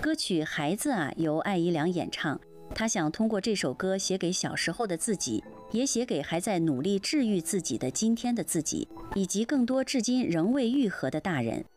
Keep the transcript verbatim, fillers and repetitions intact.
歌曲《孩子啊》由艾怡良演唱，他想通过这首歌写给小时候的自己，也写给还在努力治愈自己的今天的自己，以及更多至今仍未愈合的大人。